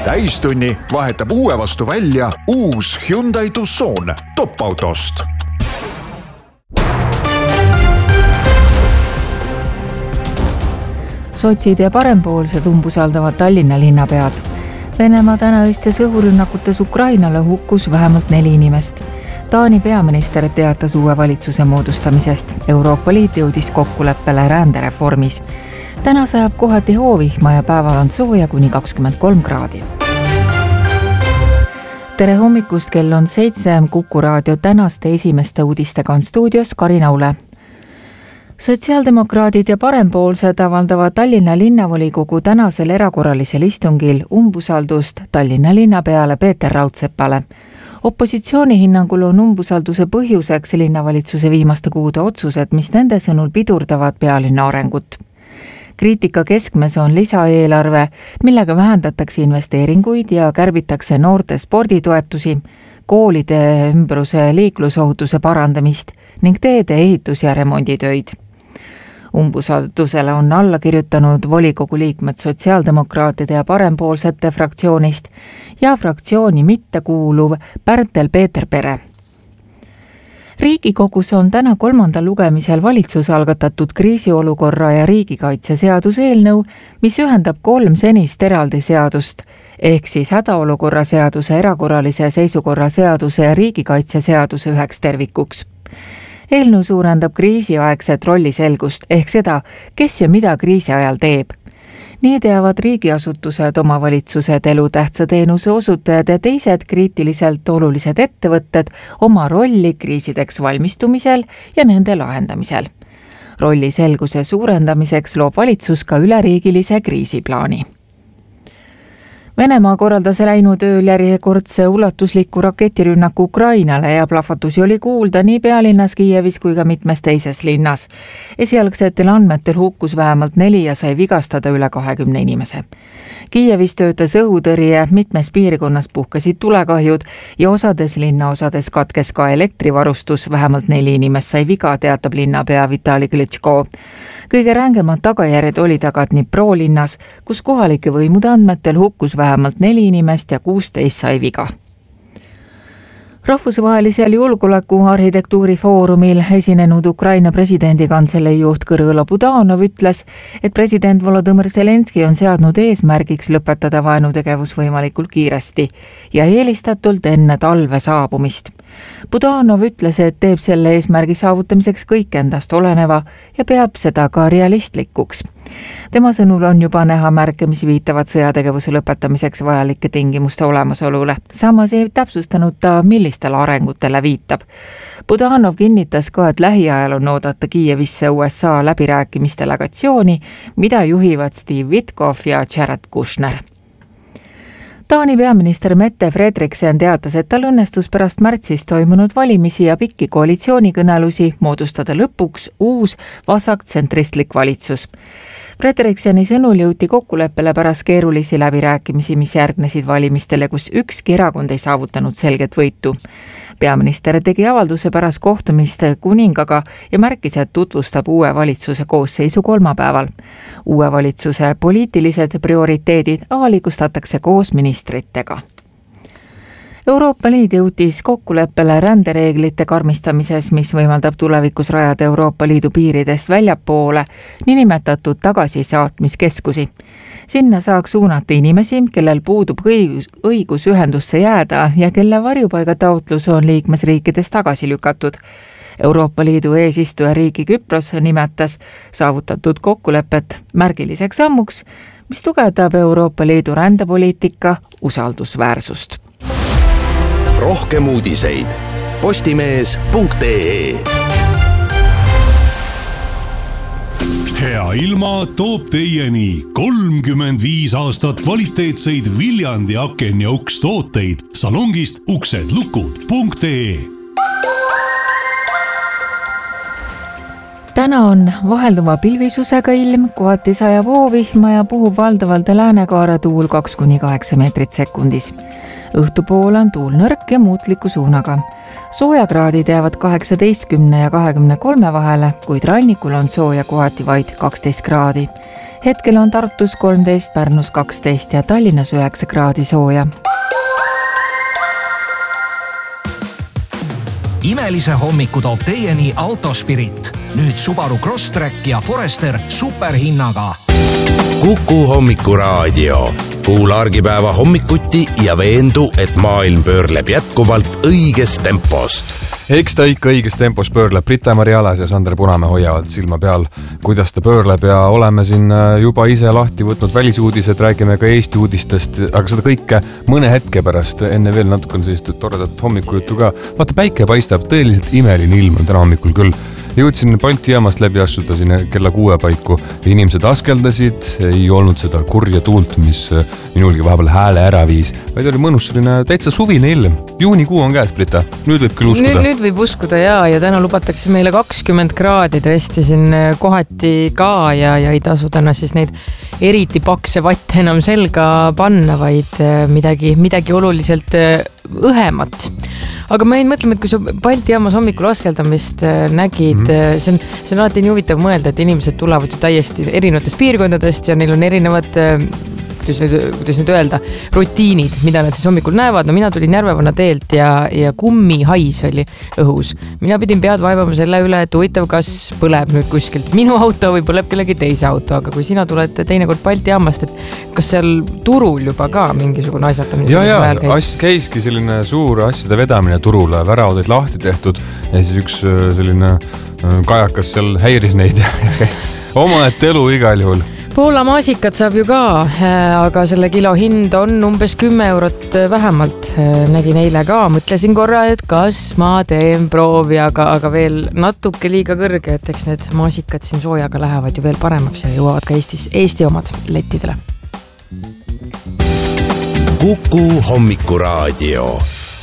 täistunni vahetab uue vastu välja uus Hyundai Tucson top-autost. Sotsid ja parempoolsed umbusaldavad Tallinna linnapead. Venemaa tänaöistes õhurünnakutes Ukrainale hukkus vähemalt 4 inimest. Taani peaminister teatas uue valitsuse moodustamisest. Euroopa Liit jõudis kokkuleppele rändereformis. Täna sajab kohati hoovihma ja päeval on sooja kuni 23 kraadi. Tere hommikust, kell on 7, Kuku raadio tänaste esimeste uudistega on stuudios Karin Aule. Sotsiaaldemokraadid ja parempoolsed avaldavad Tallinna linnavolikogu tänasel erakorralisel istungil umbusaldust Tallinna linnapeale Peeter Raudsepale. Opositsiooni hinnangul on umbusalduse põhjuseks linnavalitsuse viimaste kuude otsused, mis nende sõnul pidurdavad pealinna arengut. Kriitika keskmes on lisaeelarve, millega vähendatakse investeeringuid ja kärbitakse noorte sporditoetusi, koolide ümbruse liiklusohutuse parandamist ning teede ehitus- ja remonditöid. Umbusaldusele on alla kirjutanud volikogu liikmed sotsiaaldemokraatide ja parempoolsete fraktsioonist ja fraktsiooni mitte kuuluv Pärtel-Peeter Pere. Riigikogus on täna 3. lugemisel valitsuse algatatud kriisiolukorra ja riigikaitse seaduse eelnõu, mis ühendab 3 senist eraldi seadust, ehk siis hädaolukorra seaduse, erakorralise seisukorra seaduse ja riigikaitse seaduse üheks tervikuks. Eelnõu suurendab kriisiaegset rolliselgust ehk seda, kes ja mida kriisi ajal teeb. Nii teavad riigiasutused, omavalitsused, elutähtsa teenuse osutajad ja teised kriitiliselt olulised ettevõtted oma rolli kriisideks valmistumisel ja nende lahendamisel. Rolliselguse suurendamiseks loob valitsus ka üleriigilise kriisiplaani. Venemaa korraldas läinud ööl järjekordse ulatusliku raketirünnaku Ukrainale ja plahvatusi oli kuulda nii pealinnas Kiievis kui ka mitmes teises linnas. Esialgsetel andmetel hukkus vähemalt 4 ja sai vigastada üle 20 inimese. Kiievis töötas õhutõrje, mitmes piirkonnas puhkesid tulekahjud ja osades linnaosades katkes ka elektrivarustus, vähemalt 4 inimest sai viga, teatab linnapea Vitali Klitschko. Kõige rängemad tagajärjed olid aga Dnipro linnas, kus kohalike võimude andmetel hukkus vähemalt 4 inimest ja 16 sai viga. Rahvusvahelisel julgeolekuarhitektuurifoorumil esinenud Ukraina presidendi kantselei juht Kõrõlo Budanov ütles, et president Volodõmõr Zelenski on seadnud eesmärgiks lõpetada vaenutegevus võimalikult kiiresti ja eelistatult enne talve saabumist. Budanov ütles, et teeb selle eesmärgi saavutamiseks kõik endast oleneva ja peab seda ka realistlikuks. Tema sõnul on juba näha märke, mis viitavad sõjategevuse lõpetamiseks vajalike tingimuste olemasolule. Samas ei täpsustanud ta, millistele arengutele viitab. Budanov kinnitas ka, et lähiajal on oodata Kiievisse USA läbirääkimisdelegatsiooni, mida juhivad Steve Witkoff ja Jared Kushner. Taani peaminister Mette Frederiksen teatas, et tal õnnestus pärast märtsis toimunud valimisi ja pikki koalitsioonikõnelusi moodustada lõpuks uus vasaktsentristlik valitsus. Frederikseni sõnul jõuti kokkuleppele pärast keerulisi läbirääkimisi, mis järgnesid valimistele, kus ükski erakond ei saavutanud selget võitu. Peaminister tegi avalduse pärast kohtumist kuningaga ja märkis, et tutvustab uue valitsuse koosseisu kolmapäeval. Uue valitsuse poliitilised prioriteedid avalikustatakse koos ministritega. Euroopa Liit jõutis kokkuleppele rändereeglite karmistamises, mis võimaldab tulevikus rajada Euroopa Liidu piiridest väljapoole niinimetatud tagasisaatmiskeskusi. Sinna saaks suunata inimesi, kellel puudub õigus ühendusse jääda ja kelle varjupaigataotlus on liikmesriikides tagasi lükatud. Euroopa Liidu eesistuja riigi Küpros nimetas saavutatud kokkulepet märgiliseks sammuks, mis tugevdab Euroopa Liidu rändepoliitika usaldusväärsust. Rohkem uudiseid postimees.ee. Hea ilma toob teieni 35 aastat kvaliteetseid Viljandi aken- ja ukstooteid salongist uksedlukud.ee. Täna on vahelduva pilvisusega ilm, kohati sajab hoovihma ja puhub valdavalt läänekaare tuul 2–8 meetrit sekundis. Õhtupoole on tuul nõrk ja muutliku suunaga. Soojakraadid jäävad 18 ja 23 vahele, kuid rannikul on sooja kohati vaid 12 kraadi. Hetkel on Tartus 13, Pärnus 12 ja Tallinnas 9 kraadi sooja. Imelise hommiku toob teieni Autospirit. Nüüd Subaru Crosstrek ja Forester superhinnaga. Kuku hommikuraadio. Kuula argipäeva hommikuti ja veendu, et maailm pöörleb jätkuvalt õiges tempos. Eks ta ikka õiges tempos pöörleb. Brita-Mari Alas ja Sander Punamäe hoiavad silma peal, kuidas ta pöörleb ja oleme siin juba ise lahti võtnud välisuudised, räägime ka Eesti uudistest, aga seda kõike mõne hetke pärast, enne veel natukene sellist toredat hommikujuttu ka. Vaata, päike paistab, tõeliselt imeline ilm on täna hommikul küll. Jõudsin Balti jaamast läbi astuda sinna kella 6 paiku ja inimesed askeldasid, ei olnud seda kurja tuult, mis minulgi vahepeal hääle ära viis, vaid oli mõnus selline täitsa suvine ilm. Juunikuu on käes, Brita. Nüüd võib küll uskuda. Nüüd võib uskuda ja täna lubatakse meile 20 kraadi tõesti siin kohati ka ja ei tasu täna siis neid eriti pakse vatte enam selga panna, vaid midagi oluliselt õhemat. Aga ma jäin mõtlema, et kui sa Balti jaamas hommikul askeldamist nägid, see on alati nii huvitav mõelda, et inimesed tulevad ju täiesti erinevatest piirkondadest ja neil on erinevad, kuidas nüüd öelda, rutiinid, mida nad siis hommikul näevad. No mina tulin Järvevanna teelt ja kummihais oli õhus. Mina pidin pead vaevama selle üle, et huvitav, kas põleb nüüd kuskilt minu auto või põleb kellegi teise auto, aga kui sina tuled teinekord Balti jaamast, et kas seal turul juba ka mingisugune asjatamine? Ja, käiski selline suur asjade vedamine turule, väravad olid lahti tehtud ja siis üks selline kajakas seal häiris neid oma et elu igal juhul. Poola maasikat saab ju ka, aga selle kilo hind on umbes 10 eurot vähemalt. Nägin eile ka, mõtlesin korra, et kas ma teen proovi, aga veel natuke liiga kõrge, et eks need maasikad siin soojaga lähevad ju veel paremaks ja jõuavad ka Eesti omad lettidele. Kuku hommikuraadio.